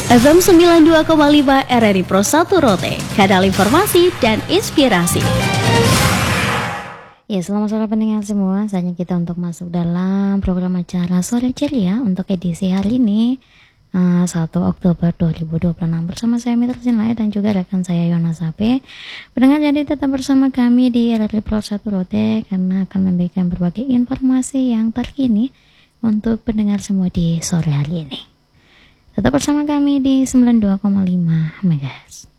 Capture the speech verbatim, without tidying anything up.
F M sembilan puluh dua koma lima R R I Pro satu Rote, kanal informasi dan inspirasi. Ya, selamat sore pendengar semua. Saatnya kita untuk masuk dalam program acara Sore Ceria untuk edisi hari ini, uh, satu Oktober dua ribu dua puluh enam, bersama saya Mitra Sinlaya dan juga rekan saya Yona Sape. Pendengar, jadi tetap bersama kami di R R I Pro satu Rote karena akan memberikan berbagai informasi yang terkini untuk pendengar semua di sore hari ini. Tetap bersama kami di sembilan puluh dua koma lima megahertz.